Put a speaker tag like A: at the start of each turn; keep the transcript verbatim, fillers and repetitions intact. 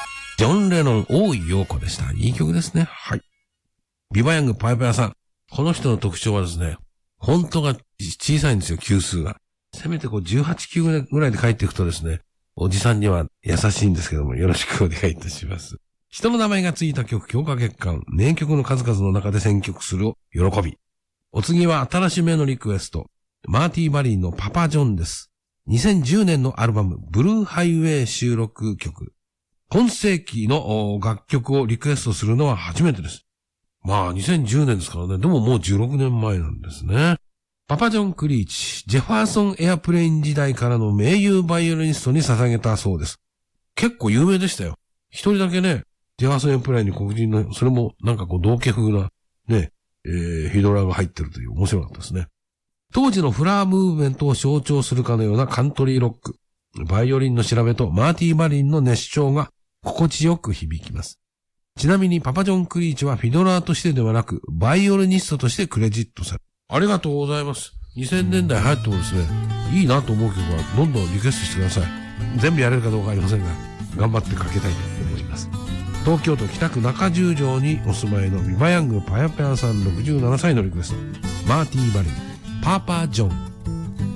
A: ジョン・レノン、大井陽子でした。いい曲ですね。はい。ビバヤングパヤパヤさん。この人の特徴はですね、フォントが小さいんですよ、級数が。せめてこうじゅうはち級ぐらいで書いていくとですね、おじさんには優しいんですけども、よろしくお願いいたします。人の名前がついた曲、強化月間、名曲の数々の中で選曲するを喜び。お次は新しめのリクエスト。マーティー・バリーのパパ・ジョンです。にせんじゅうねんのアルバム、ブルーハイウェイ収録曲。今世紀の楽曲をリクエストするのは初めてです。まあ、にせんじゅうねんですからね。でももうじゅうろくねんまえなんですね。パパ・ジョン・クリーチ、ジェファーソン・エアプレイン時代からの名優バイオリニストに捧げたそうです。結構有名でしたよ。一人だけね、ジェファーソン・エアプレインに黒人の、それもなんかこう同系風な、ね、えー、ヒドラが入ってるという面白かったですね。当時のフラームーブメントを象徴するかのようなカントリーロック。バイオリンの調べとマーティー・バリンの熱唱が心地よく響きます。ちなみにパパ・ジョン・クリーチはフィドラーとしてではなく、バイオリニストとしてクレジットされる。ありがとうございます。にせんねんだい入ってもですね、いいなと思う曲はどんどんリクエストしてください。全部やれるかどうかありませんが、頑張ってかけたいと思います。東京都北区中十条にお住まいのビバヤングパヤパヤさんろくじゅうななさいのリクエスト。マーティー・バリン、パパ・ジョン。